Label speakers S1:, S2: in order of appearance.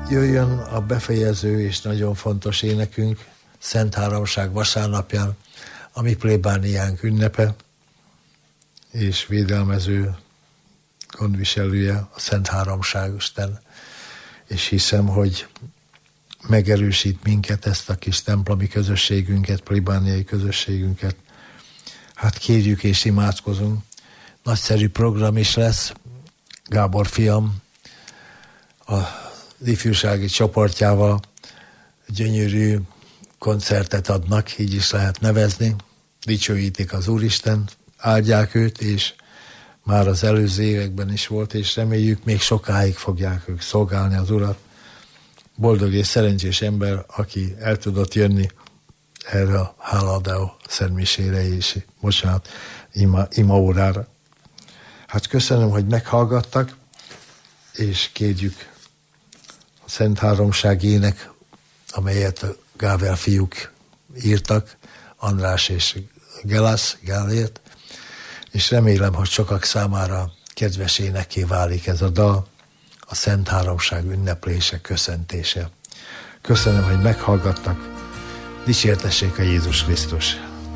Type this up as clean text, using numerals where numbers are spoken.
S1: Jöjjön a befejező és nagyon fontos énekünk, Szent Háromság vasárnapján, a mi plébániánk ünnepe, és védelmező gondviselője a Szent Háromság Isten, és hiszem, hogy megerősít minket, ezt a kis templomi közösségünket, plébániai közösségünket. Hát kérjük és imádkozunk. Nagyszerű program is lesz. Gábor fiam az ifjúsági csoportjával gyönyörű koncertet adnak, így is lehet nevezni. Dicsőítik az Úristent, áldják őt, és már az előző években is volt, és reméljük még sokáig fogják ők szolgálni az Urat. Boldog és szerencsés ember, aki el tudott jönni erre a hálaadó szentmisére és imaórára. Hát köszönöm, hogy meghallgattak, és kérjük a Szent Háromság ének, amelyet a Gável fiúk írtak, András és Gellért, és remélem, hogy sokak számára kedves énekké válik ez a dal, a Szent Háromság ünneplése, köszöntése. Köszönöm, hogy meghallgattak. Dicsértessék a Jézus Krisztus!